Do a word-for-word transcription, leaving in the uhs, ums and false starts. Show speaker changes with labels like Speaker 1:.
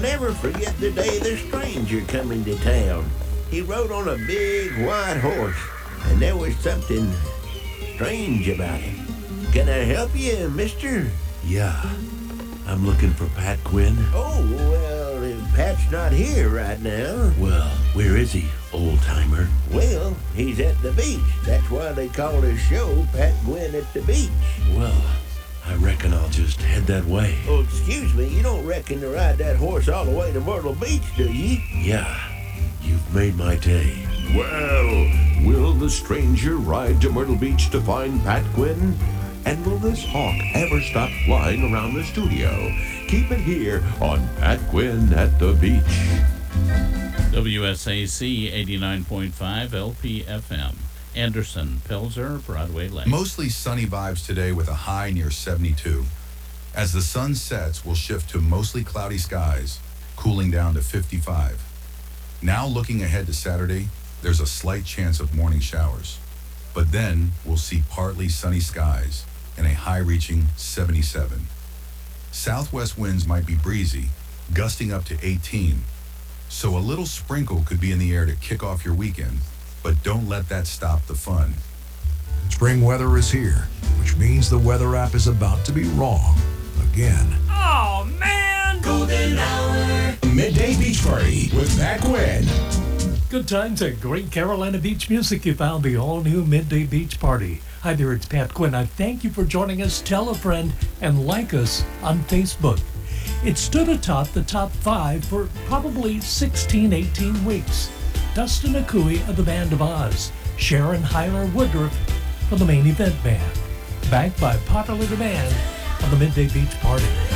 Speaker 1: never forget the day the stranger come into town. He rode on a big white horse, and there was something strange about him. Can I help you, mister?
Speaker 2: Yeah, I'm looking for Pat Quinn.
Speaker 1: Oh, well, uh, Pat's not here right now.
Speaker 2: Well, where is he, old-timer?
Speaker 1: Well, he's at the beach. That's why they call his show Pat Gwynn at the Beach.
Speaker 2: Well, I reckon I'll just head that way.
Speaker 1: Oh, excuse me, you don't reckon to ride that horse all the way to Myrtle Beach, do you?
Speaker 2: Yeah, you've made my day.
Speaker 3: Well, will the stranger ride to Myrtle Beach to find Pat Quinn? And will this hawk ever stop flying around the studio? Keep it here on Pat Quinn at the Beach.
Speaker 4: W S A C eighty-nine point five L P F M. Anderson, Pelzer, Broadway Lake.
Speaker 5: Mostly sunny vibes today with a high near seventy-two. As the sun sets, we'll shift to mostly cloudy skies, cooling down to fifty-five. Now looking ahead to Saturday, there's a slight chance of morning showers. But then we'll see partly sunny skies and a high reaching seventy-seven. Southwest winds might be breezy, gusting up to eighteen. So a little sprinkle could be in the air to kick off your weekend, but don't let that stop the fun.
Speaker 6: Spring weather is here, which means the weather app is about to be wrong again.
Speaker 7: Oh, man!
Speaker 8: Golden Hour. Midday Beach Party with Pat Quinn.
Speaker 7: Good times at Great Carolina Beach Music. You found the all-new Midday Beach Party. Hi there, it's Pat Quinn. I thank you for joining us. Tell a friend and like us on Facebook. It stood atop the top five for probably sixteen, eighteen weeks. Dustin Akui of the Band of Oz, Sharon Hyler Woodruff from the Main Event Band, backed by popular demand of the Midday Beach Party.